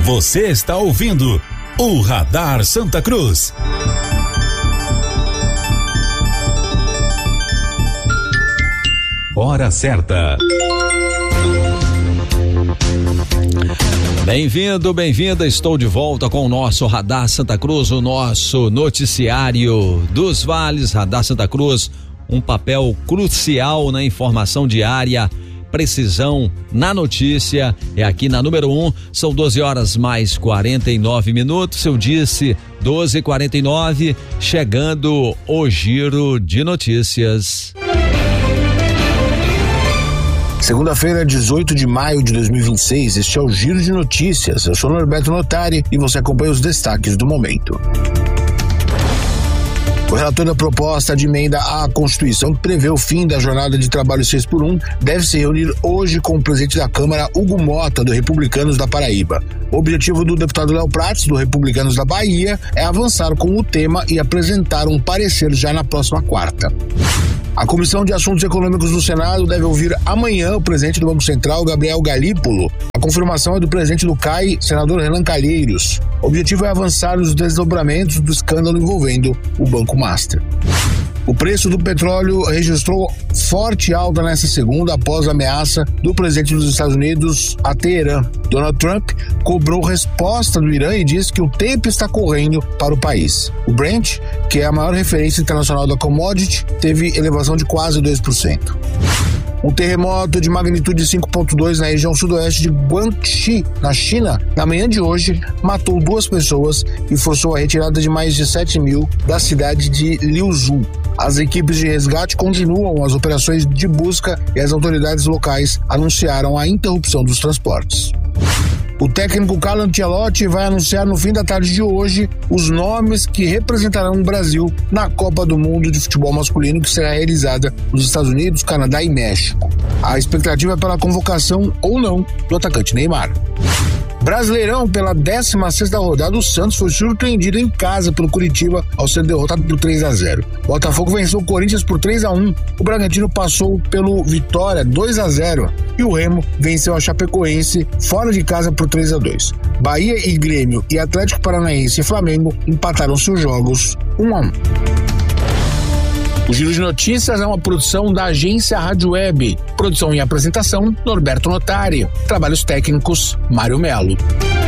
Você está ouvindo o Radar Santa Cruz. Hora certa. Bem-vindo, bem-vinda, estou de volta com o nosso Radar Santa Cruz, o nosso noticiário dos vales. Radar Santa Cruz, um papel crucial na informação diária, precisão na notícia, é aqui na número 1, são 12 horas mais 49 minutos, eu disse 12h49, chegando o giro de notícias. Segunda-feira, 18 de maio de 2026, este é o Giro de Notícias. Eu sou Norberto Notari e você acompanha os destaques do momento. O relator da proposta de emenda à Constituição, que prevê o fim da jornada de trabalho 6x1, deve se reunir hoje com o presidente da Câmara, Hugo Mota, do Republicanos da Paraíba. O objetivo do deputado Léo Prates, do Republicanos da Bahia, é avançar com o tema e apresentar um parecer já na próxima quarta. A Comissão de Assuntos Econômicos do Senado deve ouvir amanhã o presidente do Banco Central, Gabriel Galípolo. A confirmação é do presidente do CAI, senador Renan Calheiros. O objetivo é avançar nos desdobramentos do escândalo envolvendo o Banco Master. O preço do petróleo registrou forte alta nesta segunda após a ameaça do presidente dos Estados Unidos a Teherã. Donald Trump cobrou resposta do Irã e disse que o tempo está correndo para o país. O Brent, que é a maior referência internacional da commodity, teve elevação de quase 2%. Um terremoto de magnitude 5.2 na região sudoeste de Guangxi, na China, na manhã de hoje, matou 2 pessoas e forçou a retirada de mais de 7.000 da cidade de Liuzhou. As equipes de resgate continuam as operações de busca e as autoridades locais anunciaram a interrupção dos transportes. O técnico Carlo Ancelotti vai anunciar no fim da tarde de hoje os nomes que representarão o Brasil na Copa do Mundo de Futebol Masculino, que será realizada nos Estados Unidos, Canadá e México. A expectativa é pela convocação ou não do atacante Neymar. Brasileirão, pela 16ª rodada, o Santos foi surpreendido em casa pelo Curitiba ao ser derrotado por 3-0. O Botafogo venceu o Corinthians por 3-1. O Bragantino passou pelo Vitória 2-0 e o Remo venceu a Chapecoense fora de casa por 3-2. Bahia e Grêmio e Atlético Paranaense e Flamengo empataram seus jogos 1-1. O Giro de Notícias é uma produção da agência Rádio Web. Produção e apresentação, Norberto Notari. Trabalhos técnicos, Mário Melo.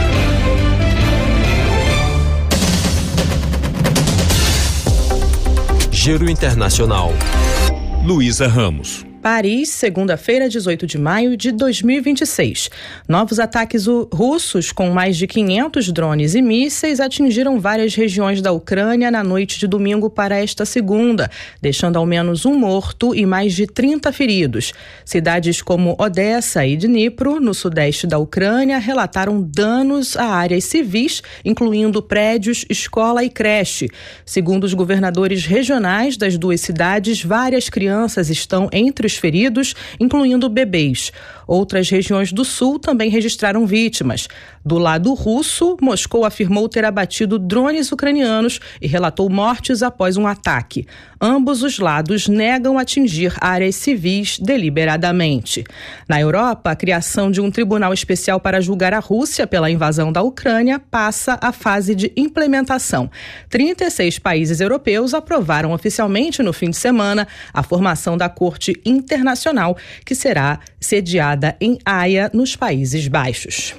Giro Internacional. Luísa Ramos. Paris, segunda-feira, 18 de maio de 2026. Novos ataques russos com mais de 500 drones e mísseis atingiram várias regiões da Ucrânia na noite de domingo para esta segunda, deixando ao menos 1 morto e mais de 30 feridos. Cidades como Odessa e Dnipro, no sudeste da Ucrânia, relataram danos a áreas civis, incluindo prédios, escola e creche. Segundo os governadores regionais das 2 cidades, várias crianças estão entre os feridos, incluindo bebês. Outras regiões do sul também registraram vítimas. Do lado russo, Moscou afirmou ter abatido drones ucranianos e relatou mortes após um ataque. Ambos os lados negam atingir áreas civis deliberadamente. Na Europa, a criação de um tribunal especial para julgar a Rússia pela invasão da Ucrânia passa à fase de implementação. 36 países europeus aprovaram oficialmente no fim de semana a formação da Corte Internacional, que será sediada em Haia, nos Países Baixos.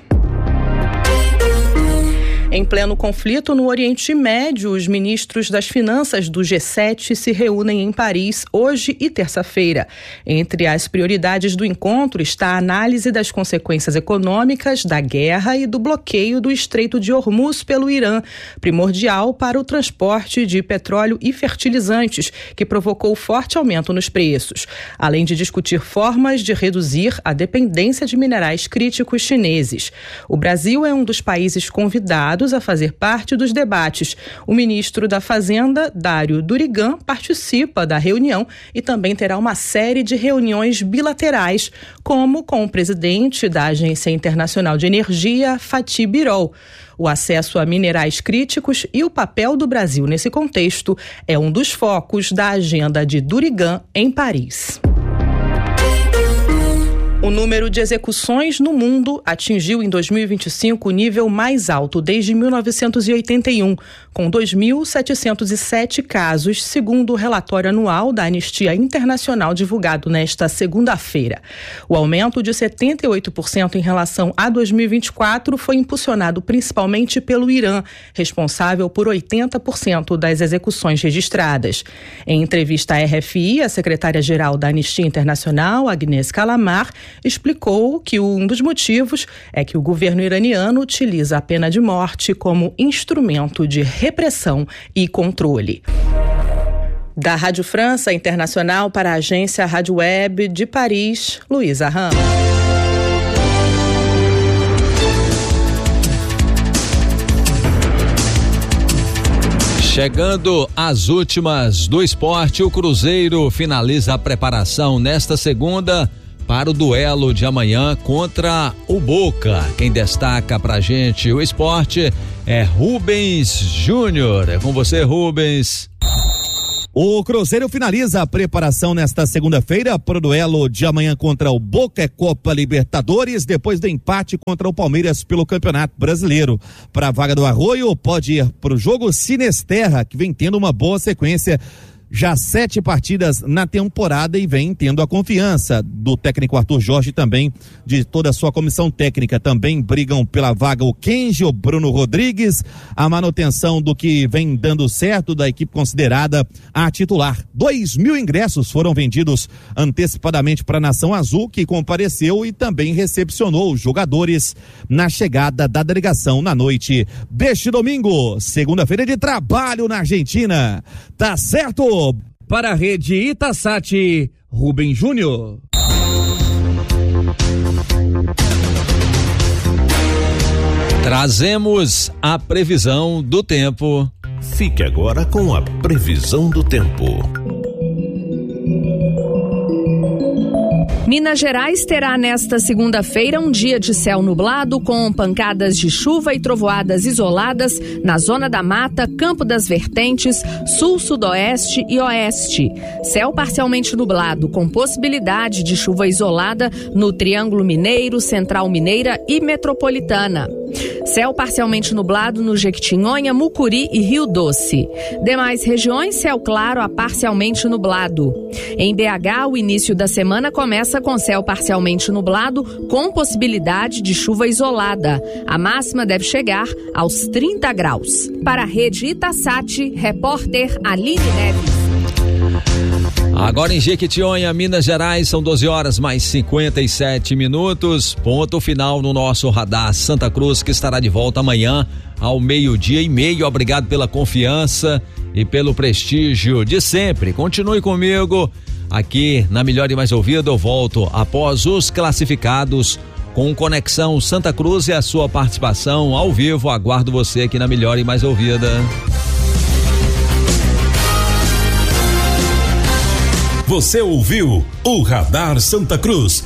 Em pleno conflito no Oriente Médio, os ministros das Finanças do G7 se reúnem em Paris hoje e terça-feira. Entre as prioridades do encontro está a análise das consequências econômicas da guerra e do bloqueio do Estreito de Hormuz pelo Irã, primordial para o transporte de petróleo e fertilizantes, que provocou forte aumento nos preços, além de discutir formas de reduzir a dependência de minerais críticos chineses. O Brasil é um dos países convidados a fazer parte dos debates. O ministro da Fazenda, Dário Durigan, participa da reunião e também terá uma série de reuniões bilaterais, como com o presidente da Agência Internacional de Energia, Fatih Birol. O acesso a minerais críticos e o papel do Brasil nesse contexto é um dos focos da agenda de Durigan em Paris. O O número de execuções no mundo atingiu em 2025 o nível mais alto desde 1981, com 2.707 casos, segundo o relatório anual da Anistia Internacional divulgado nesta segunda-feira. O aumento de 78% em relação a 2024 foi impulsionado principalmente pelo Irã, responsável por 80% das execuções registradas. Em entrevista à RFI, a secretária-geral da Anistia Internacional, Agnes Kalamar, explicou que um dos motivos é que o governo iraniano utiliza a pena de morte como instrumento de repressão e controle. Da Rádio França Internacional para a agência Rádio Web de Paris, Luísa Ramos. Chegando às últimas do esporte, o Cruzeiro finaliza a preparação nesta segunda para o duelo de amanhã contra o Boca. Quem destaca pra gente o esporte é Rubens Júnior. É com você, Rubens. O Cruzeiro finaliza a preparação nesta segunda-feira para o duelo de amanhã contra o Boca Copa Libertadores, depois do empate contra o Palmeiras pelo Campeonato Brasileiro. Para a vaga do Arroio, pode ir para o jogo Sinesterra, que vem tendo uma boa sequência. Já 7 partidas na temporada e vem tendo a confiança do técnico Arthur Jorge, também de toda a sua comissão técnica. Também brigam pela vaga o Kenji, o Bruno Rodrigues, a manutenção do que vem dando certo da equipe considerada a titular. 2.000 ingressos foram vendidos antecipadamente para a Nação Azul, que compareceu e também recepcionou os jogadores na chegada da delegação na noite deste domingo, segunda-feira de trabalho na Argentina. Tá certo? Para a rede Itasat, Rubem Júnior. Trazemos a previsão do tempo. Fique agora com a previsão do tempo. Minas Gerais terá nesta segunda-feira um dia de céu nublado com pancadas de chuva e trovoadas isoladas na Zona da Mata, Campo das Vertentes, Sul, Sudoeste e Oeste. Céu parcialmente nublado com possibilidade de chuva isolada no Triângulo Mineiro, Central Mineira e Metropolitana. Céu parcialmente nublado no Jequitinhonha, Mucuri e Rio Doce. Demais regiões, céu claro a parcialmente nublado. Em BH, o início da semana começa com céu parcialmente nublado, com possibilidade de chuva isolada. A máxima deve chegar aos 30 graus. Para a rede Itasat, repórter Aline Neves. Agora em Jequitinhonha, Minas Gerais, são 12 horas mais 57 minutos. Ponto final no nosso Radar Santa Cruz, que estará de volta amanhã ao 12:30. Obrigado pela confiança e pelo prestígio de sempre. Continue comigo aqui na Melhor e Mais Ouvida. Eu volto após os classificados com Conexão Santa Cruz e a sua participação ao vivo. Aguardo você aqui na Melhor e Mais Ouvida. Você ouviu o Radar Santa Cruz.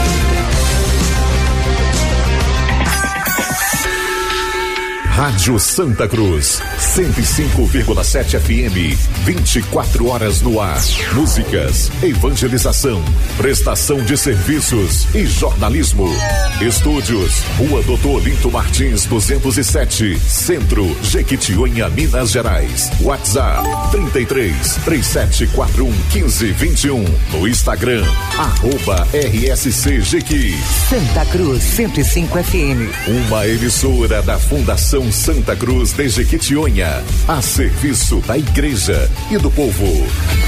Rádio Santa Cruz, 105,7 FM, 24 horas no ar. Músicas, evangelização, prestação de serviços e jornalismo. Estúdios, Rua Doutor Olinto Martins, 207, Centro, Jequitinhonha, Minas Gerais. WhatsApp, 33-3741-1521. No Instagram, @RSC Jequi. Santa Cruz, 105 FM. Uma emissora da Fundação Santa Cruz de Jequitinhonha, a serviço da igreja e do povo.